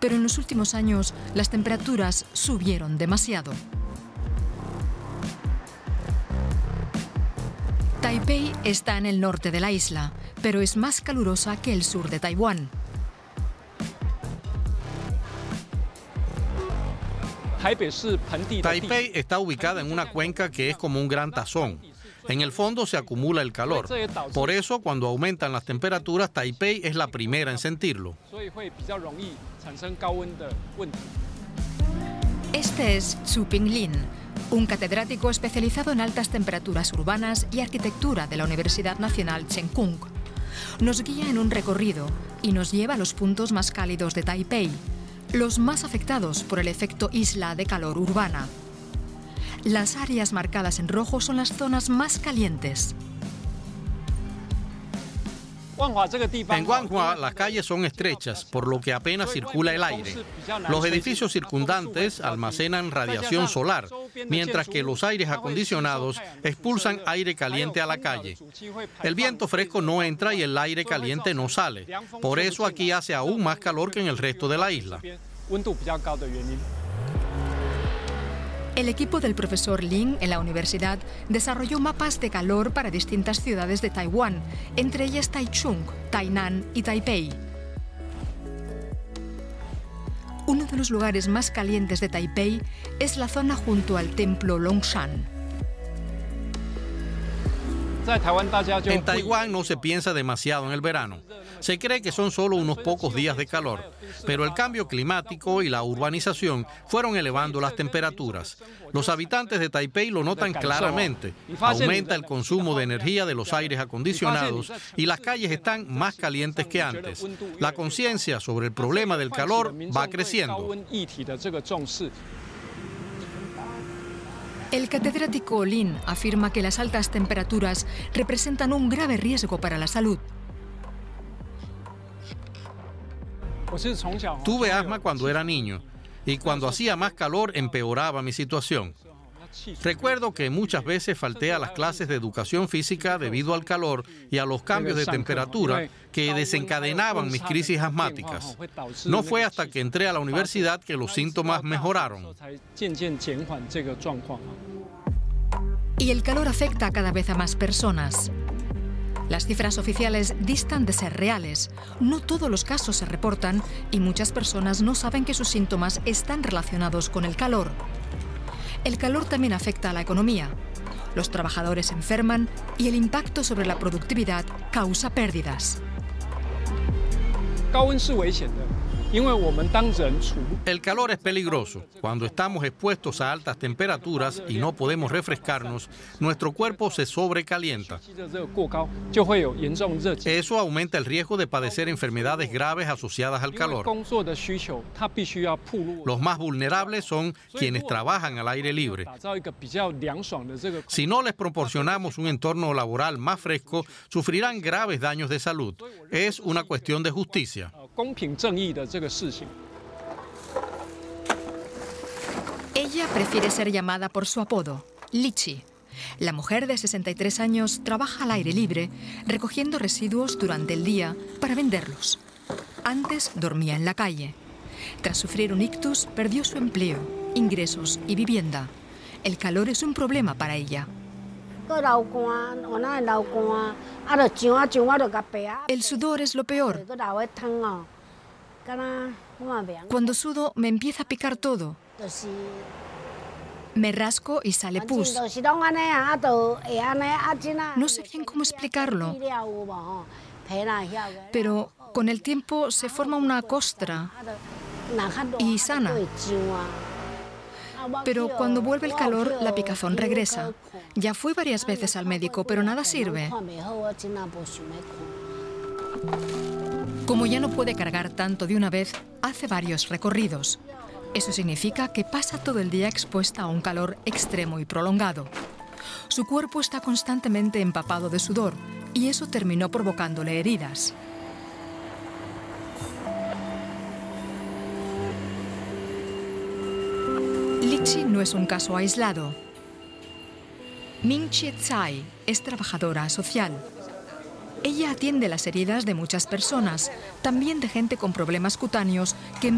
Pero en los últimos años las temperaturas subieron demasiado. Taipei está en el norte de la isla, pero es más calurosa que el sur de Taiwán. Taipei está ubicada en una cuenca que es como un gran tazón. En el fondo se acumula el calor. Por eso, cuando aumentan las temperaturas, Taipei es la primera en sentirlo. Este es Zhu Pinglin, un catedrático especializado en altas temperaturas urbanas y arquitectura de la Universidad Nacional Cheng Kung. Nos guía en un recorrido y nos lleva a los puntos más cálidos de Taipei, los más afectados por el efecto isla de calor urbana. Las áreas marcadas en rojo son las zonas más calientes. En Guanghua las calles son estrechas, por lo que apenas circula el aire. Los edificios circundantes almacenan radiación solar, mientras que los aires acondicionados expulsan aire caliente a la calle. El viento fresco no entra y el aire caliente no sale. Por eso aquí hace aún más calor que en el resto de la isla. El equipo del profesor Lin en la universidad desarrolló mapas de calor para distintas ciudades de Taiwán, entre ellas Taichung, Tainan y Taipei. Uno de los lugares más calientes de Taipei es la zona junto al templo Longshan. En Taiwán no se piensa demasiado en el verano. Se cree que son solo unos pocos días de calor, pero el cambio climático y la urbanización fueron elevando las temperaturas. Los habitantes de Taipei lo notan claramente. Aumenta el consumo de energía de los aires acondicionados y las calles están más calientes que antes. La conciencia sobre el problema del calor va creciendo. El catedrático Lin afirma que las altas temperaturas representan un grave riesgo para la salud. Tuve asma cuando era niño y cuando hacía más calor empeoraba mi situación. Recuerdo que muchas veces falté a las clases de educación física debido al calor y a los cambios de temperatura que desencadenaban mis crisis asmáticas. No fue hasta que entré a la universidad que los síntomas mejoraron. Y el calor afecta a cada vez a más personas. Las cifras oficiales distan de ser reales. No todos los casos se reportan y muchas personas no saben que sus síntomas están relacionados con el calor. El calor también afecta a la economía. Los trabajadores enferman y el impacto sobre la productividad causa pérdidas. El calor es peligroso. Cuando estamos expuestos a altas temperaturas y no podemos refrescarnos, nuestro cuerpo se sobrecalienta. Eso aumenta el riesgo de padecer enfermedades graves asociadas al calor. Los más vulnerables son quienes trabajan al aire libre. Si no les proporcionamos un entorno laboral más fresco, sufrirán graves daños de salud. Es una cuestión de justicia. Ella prefiere ser llamada por su apodo, Lichi. La mujer de 63 años trabaja al aire libre, recogiendo residuos durante el día para venderlos. Antes dormía en la calle. Tras sufrir un ictus, perdió su empleo, ingresos y vivienda. El calor es un problema para ella. El sudor es lo peor. Cuando sudo me empieza a picar todo. Me rasco y sale pus. No sé bien cómo explicarlo, pero con el tiempo se forma una costra y sana. Pero cuando vuelve el calor, la picazón regresa. Ya fui varias veces al médico, pero nada sirve. Como ya no puede cargar tanto de una vez, hace varios recorridos. Eso significa que pasa todo el día expuesta a un calor extremo y prolongado. Su cuerpo está constantemente empapado de sudor y eso terminó provocándole heridas. Lichi no es un caso aislado. Ming Chie Tsai es trabajadora social. Ella atiende las heridas de muchas personas, también de gente con problemas cutáneos que